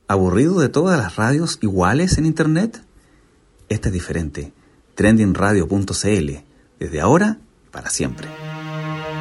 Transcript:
¿Aburrido de todas las radios iguales en Internet? Esta es diferente. Trendingradio.cl. Desde ahora, para siempre.